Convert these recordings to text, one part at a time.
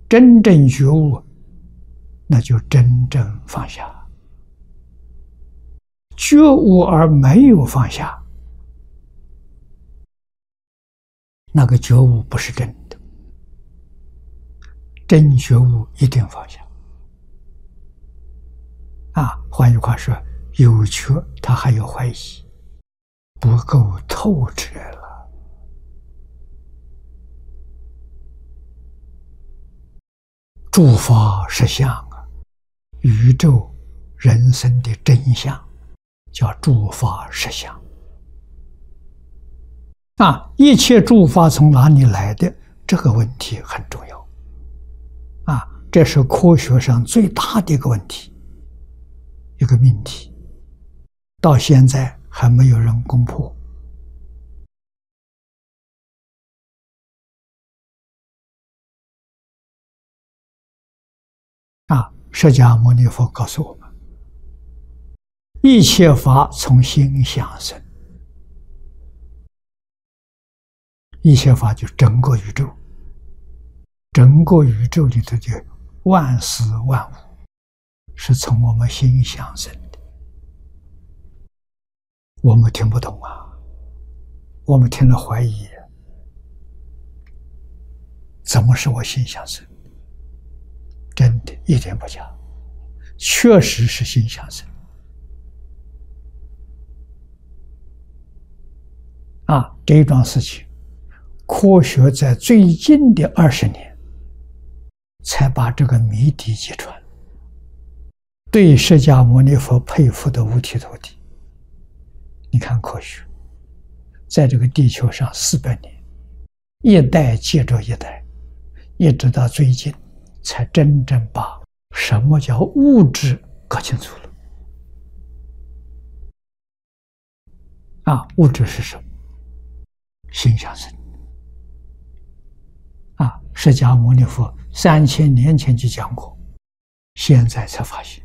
真正觉悟，那就真正放下。觉悟而没有放下，那个觉悟不是真的。真觉悟一定放下。换句话说，有觉他还有怀疑，不够透彻了。诸法实相宇宙人生的真相，叫诸法实相。一切诸法从哪里来的？这个问题很重要。这是科学上最大的一个问题，一个命题，到现在还没有人攻破。释迦牟尼佛告诉我们，一切法从心想生。一切法就整个宇宙，整个宇宙里头的万事万物是从我们心想生的。我们听不懂我们听了怀疑，怎么是我心想生？真的一点不假，确实是心想生。这一桩事情，科学在最近的20年才把这个谜底揭穿，对释迦牟尼佛佩服的五体投地。你看科学在这个地球上400年，一代接着一代，一直到最近才真正把什么叫物质搞清楚了。物质是什么？心想生。释迦牟尼佛3000年前就讲过，现在才发现，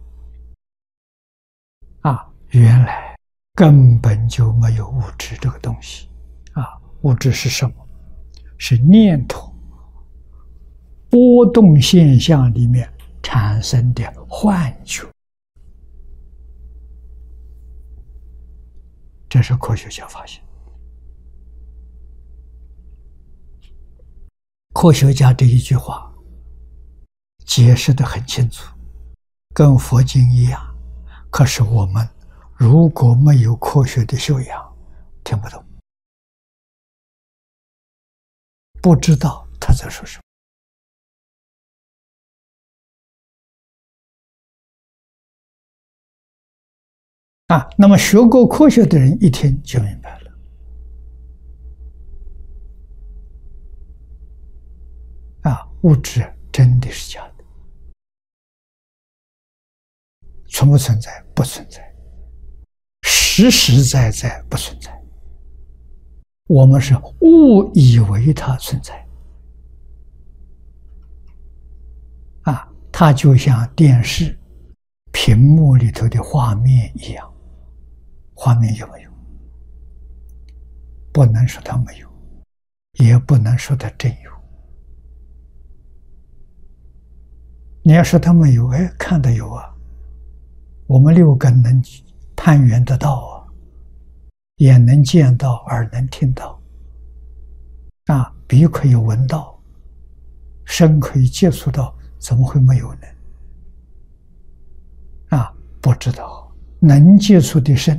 原来根本就没有物质这个东西。物质是什么？是念头波动现象里面产生的幻觉。这是科学家发现。科学家这一句话解释得很清楚，跟佛经一样。可是我们如果没有科学的修养，听不懂，不知道他在说什么。那么学过科学的人一听就明白了。物质真的是假的，存不存在？不存在，实实在在不存在。我们是误以为它存在。它就像电视屏幕里头的画面一样，画面有没有？不能说它没有，也不能说它真有。你要说它没有，看得有我们6根能探源得到眼能见到，耳能听到，鼻可以闻到，身可以接触到，怎么会没有呢？不知道。能接触的身，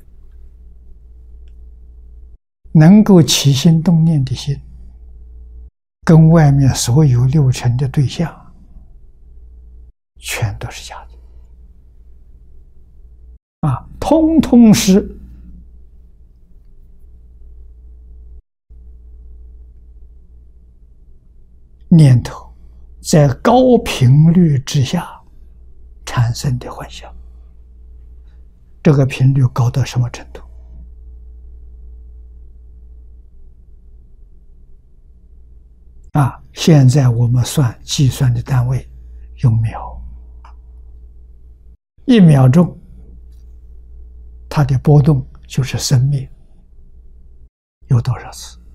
能够起心动念的心，跟外面所有6尘的对象全都是假的。通通是念头在高频率之下产生的幻象。这个频率高到什么程度？现在我们计算的单位用秒，1秒钟它的波动就是生命，有多少次？